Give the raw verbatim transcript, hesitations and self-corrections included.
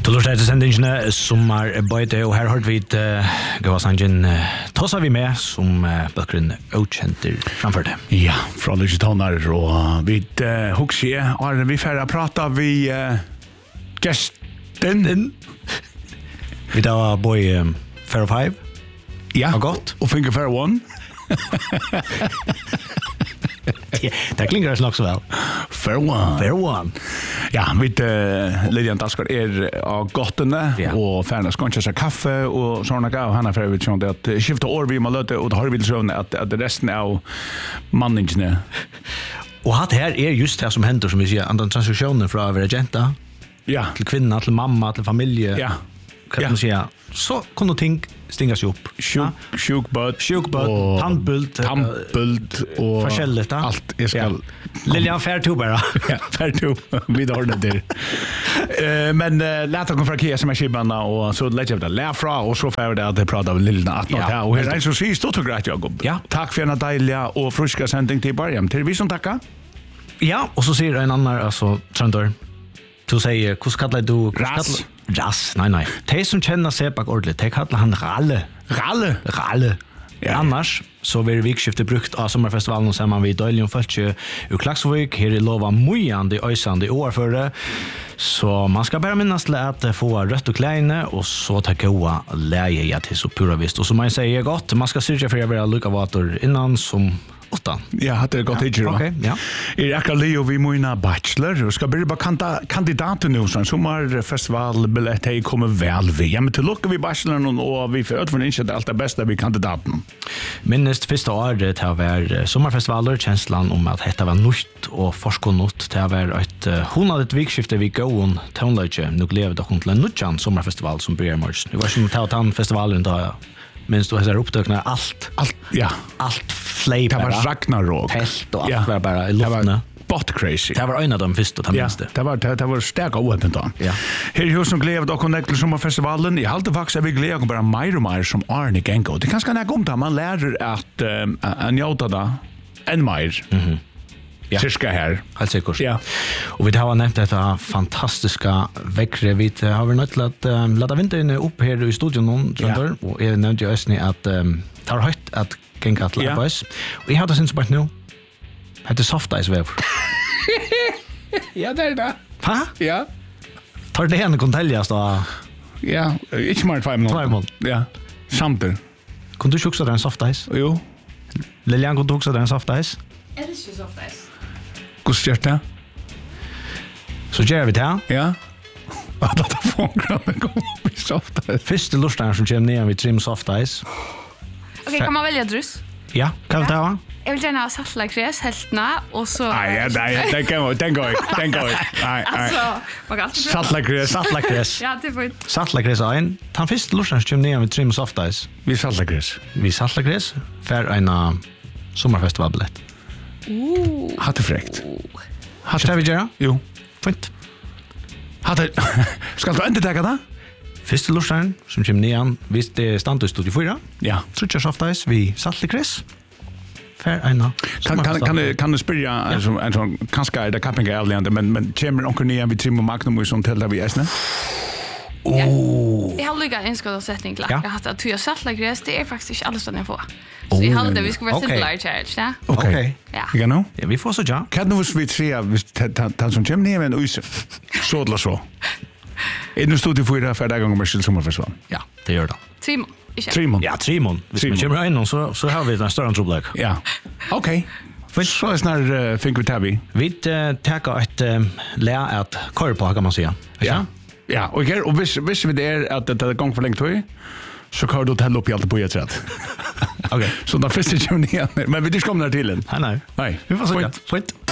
Tullorsdag til sendingene sommarbøyde, og her hørte vi et uh, gøy sangen uh, Tåsa vi med, som uh, bøkeren Outcenter framførte. Ja, fra Lyse Tonar, og vi uh, hukser, og vi får prata vi uh, gesten. Vi da var boy um, Fair of Five. Ja, og godt. Og Finger Fair One. Det klinger det nok så vel. Fair One. Fair One. Ja, vi uh, Lilian Daskar er av gottene, ja. Og færne skånker seg kaffe, og sånne gav han er for vi tror at skifte år vi må løte, og det har vi til at, at resten av manningene. Og hatt her er just det som hender, som vi sier, andre transisjoner fra å være agenta, ja. Til kvinna, til mamma, til familie. Ja. Kan man säga så kunde ting stingas ju upp. Sjuk sjukbad, sjukbad, tandbult, tandbult och förskället allt är ska Lilian fair to bara. Ja, fair to. Vi har det där. Eh men låt oss från Kia som är skibbarna och så lägger vi det läfra och så får det att det pratar Lilna att ja, och här är så sist då tog grejt jag. Ja. Tack för en dejliga och friska sändning till början. Till vi som tackar. Ja, och så säger en annan alltså Trandor. Du säger, hur kallar du? Ras. Ras, nej, nej. De som känner sig bak ordentligt, de kallar han Ralle. Ralle? Ralle. Ja. Annars så blir vikskiftet brukt av sommarfestivalen och samman vid Døylium Fölkje ur Klaksvik. Här är lova mojande, öjsande i år för det. Så man ska bara minnas till att få rött och kläne och så ta goa läge till så pura visst. Och som man säger gott, man ska syrka för att vara lika vator innan som åtta. Ja, det är gott hit då. Okej, ja. Är akkurat Leo vi mina bachelor och ska börja bara kanta kandidater nu så sommarfestival biljett hej kommer väl vi. Ja, men till lucka vi bachelorn och vi för att för inte allt det bästa vi kandidaten. Minst första året har varit sommarfestivaler, känslan om att detta var nytt och forskonnot. Det har varit ett hundradigt vikskifte vi gåon tonlöjtje. Nu lever det till en nutjan sommarfestival som börjar mars. Det var som att ta festivalen då. Minns du har upptäckna allt. Allt, ja. Allt flej bara. Det var Ragnarok. Tält och allt ja. Var bara i luften. Bot crazy. Det var en av de första att minns det. Ja, det var det, det var starka oöppet då. Ja. Här hur som glädje och connect till sommarfestivalen. I allt faktiskt är vi glädje bara mer och mer som Arne Genko. Det kanske kan komma man lär att um, en jota då en mer. Mhm. Ja. Cirka här. Helt säkert. Ja. Och vi har nämnt detta fantastiska väckre. Vi har varit nöjt till att um, lada vintern upp här i studion någon, ja. Och jag nämnde ju östning att um, det har höjt att gänga till ja. Arbets. Och jag hade syns bara nu. Det är soft ice väv. Ja, det är det. Va? Ja. Tar det en konteljas då? Ja, inte mer än fem månader. Två månader. Ja. Samtidigt. Kunde du också där en soft ice? Jo. Lilian kunde också där en soft ice? Är det inte soft ice? Hur det? Så gör vi det? Ja. Att det får gå med soft ice. Första lustan som kommer ner vid trim soft ice. Okej, kan man välja drus? Ja, kan vi ta va? Jag vill gärna ha saltlakräs, hältna och så... Nej, nej, den kan gå, den går inte, den går inte. Nej, nej. Alltså, man kan alltid... Saltlakräs. Saltlakräs. Ja, det får inte... Saltlakräs är en. Han första lustan som kommer ner vid trim soft ice. Vi saltlakräs. Vi saltlakräs för en sommarfestivalbiljett. Ooh. Hatte fräckt. Hatte ska vi göra? Jo. Fint. Hatte ska du inte ta det? Första lustan som kommer ner visst det standard studio fyra. Ja. Trutcha soft ice vi saltlakräs. För en kan kan kan du kan du spela alltså en sån kanske är det camping ärligande men men kommer onkel ner vi trim och magnum och sånt till vi är snä. Oh. Jag har lycka en skål sättning klart. Jag har haft att tuja saltlakräs det är faktiskt inte alls den får. Så jag hade vi skulle vara simplare charge, ja. Okej. Ja. You know? Ja, vi får så ja. Kan du vi se att som kommer ner med en us så eller så. Är nu stod det för det för där gånger med sommarfestival. Ja, det gör det. Trimon. Trimon. Ja, Trimon. Vi kommer in och så så har vi den större problem. Ja. Okej. För så är snar think vi tabby. Vi tar ett lä att kör på kan man säga. Ja. Ja, och här och vis vis vi det att det är gång för länge tror så kan du tälla upp i allt på ett rätt. Okej. Så då först är ju ner men vi det kommer där till den. Nej nej. Nej. Vi får så. Fint.